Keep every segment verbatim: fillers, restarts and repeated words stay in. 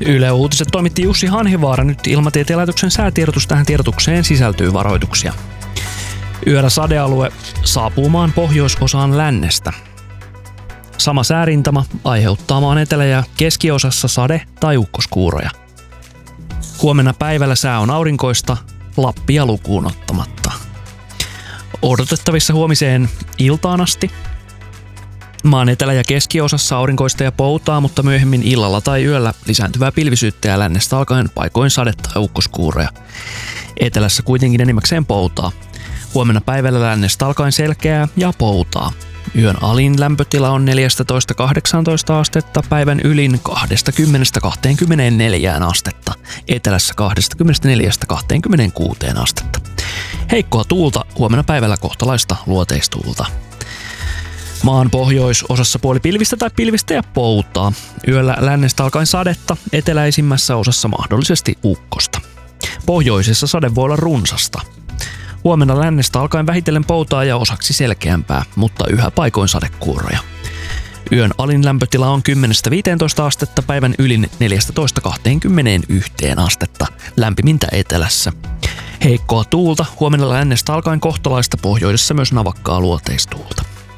Yle Uutiset toimitti Jussi Hanhivaara. Nyt Ilmatieteen laitoksen säätiedotus. Tähän tiedotukseen sisältyy varoituksia. Yöllä sadealue saapuu maan pohjoisosaan lännestä. Sama säärintama aiheuttaa maan etelä- ja keskiosassa sade- tai ukkoskuuroja. Huomenna päivällä sää on aurinkoista, Lappia lukuun ottamatta. Odotettavissa huomiseen iltaan asti. Maan etelä- ja keskiosassa aurinkoista ja poutaa, mutta myöhemmin illalla tai yöllä lisääntyvää pilvisyyttä ja lännestä alkaen paikoin sadetta ja ukkoskuuroja. Etelässä kuitenkin enimmäkseen poutaa. Huomenna päivällä lännestä alkaen selkeää ja poutaa. Yön alin lämpötila on neljätoista kahdeksantoista astetta, päivän ylin kaksikymmentä kaksikymmentäneljä astetta, etelässä kaksikymmentäneljä kaksikymmentäkuusi astetta. Heikkoa tuulta, huomenna päivällä kohtalaista luoteistuulta. Maan pohjoisosassa puoli pilvistä tai pilvistä ja poutaa. Yöllä lännestä alkaen sadetta, eteläisimmässä osassa mahdollisesti ukkosta. Pohjoisessa sade voi olla runsasta. Huomenna lännestä alkaen vähitellen poutaa ja osaksi selkeämpää, mutta yhä paikoin sadekuuroja. Yön alin lämpötila on kymmenestä viiteentoista astetta, päivän ylin neljätoista kaksikymmentäyksi astetta, lämpimintä etelässä. Heikkoa tuulta, huomenna lännestä alkaen kohtalaista, pohjoisessa myös navakkaa luoteistuulta.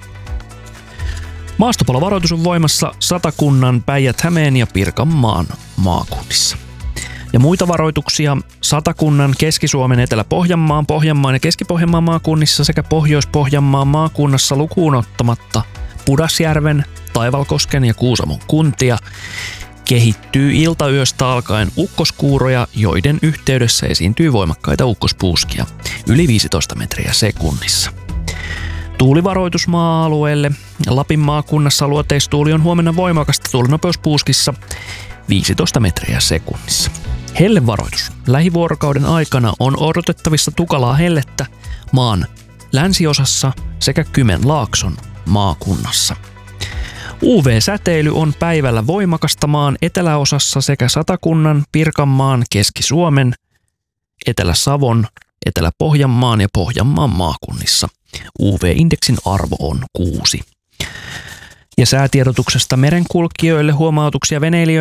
Maastopalovaroitus on voimassa Satakunnan, Päijät-Hämeen ja Pirkanmaan maakunnissa. Ja muita varoituksia Satakunnan, Keski-Suomen, Etelä-Pohjanmaan, Pohjanmaan ja Keski-Pohjanmaan maakunnissa sekä Pohjois-Pohjanmaan maakunnassa lukuun ottamatta Pudasjärven, Taivalkosken ja Kuusamon kuntia kehittyy iltayöstä alkaen ukkoskuuroja, joiden yhteydessä esiintyy voimakkaita ukkospuuskia yli viisitoista metriä sekunnissa. Tuulivaroitus maa-alueelle. Lapin maakunnassa luoteistuuli on huomenna voimakasta, tuulinopeus puuskissa viisitoista metriä sekunnissa. Hellevaroitus. Lähivuorokauden aikana on odotettavissa tukalaa hellettä maan länsiosassa sekä Kymenlaakson maakunnassa. U V-säteily on päivällä voimakasta maan eteläosassa sekä Satakunnan, Pirkanmaan, Keski-Suomen, Etelä-Savon, Etelä-Pohjanmaan ja Pohjanmaan maakunnissa. U V-indeksin arvo on kuusi. Ja säätiedotuksesta merenkulkijoille huomautuksia veneilijöille.